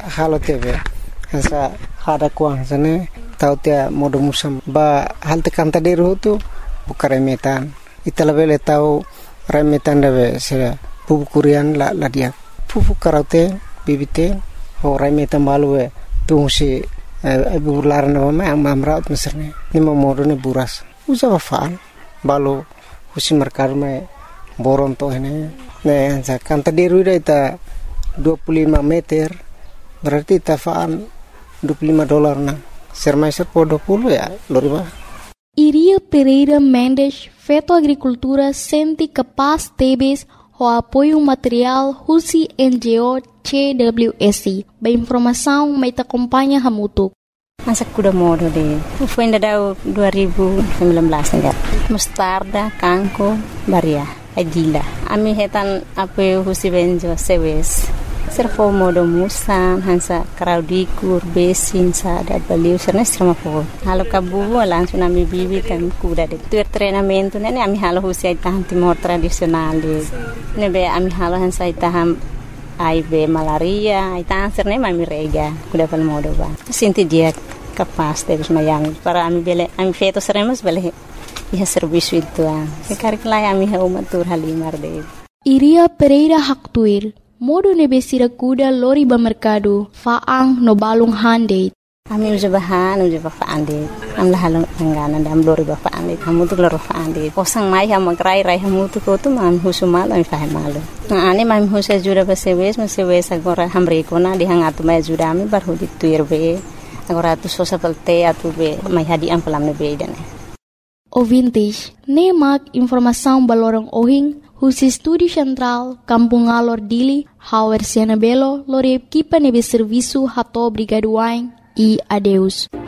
halo tebe hansa hada kuang sana tau tia modo musam ba hal te kanta deru tu bukaremetan italabele tau remetan debe sera pupu kurian la dia pupu karaute bibite ho remetan balue tungsi bular na ma amraut meserne ni modo ne buras usa faan balu husi merkarme boron to hene ne hansa kanta deru ita 25 meter berarti tafaan $25 na sermaiser po 20 ya loriba. Iria Pereira Mendes, Feto Agricultura, sente capaz tebes o apoio material Husi NGO CWSI. Ba informação mai te acompanha hamutuk. Masa kuda modo de. Foi ainda dau 2019 enggak. Mustarda, kangko, baria, adila. Ami hetan apoio Husi Benjo sewes. Servo modo musan hansa kraudikur besin sa da baliu sernes sama po halo kabu langsung ami bibi kan kuda de tu treinamento ne ami halo husi taham timor tradisional de ne be ami halo hansa taham aibe malaria itang serne mami rega kuda pal modo ba sinti dia kapas de mayang para ami bele ami feto seremos bele ia serviço itu sekar kelai ami ha umatur halimar de Iria Pereira Haktuir modo nebesira kuda lori ba merkado faang no balung hande. Ami uja bahan uja ba faande. Am la halong ngana dam lori ba faande. Kamu tu lori faande. Posang mai ha magrai rai hamu tu ko tu mam husumal ami fahe malu. Na ani mam husa jura ba sewes agora hamre ko na di hangatu mai jura ami bar hudi tuir be. Agora tu sosa pelte atu be mai hadi am pelam ne be dane. O vintage ne mak informação balorong ohing Husi Studi Central, Kampung Alor Dili, Hauer Siena Belo, Lore Equipa Nebe Serviço Rato Brigaduain e adeus.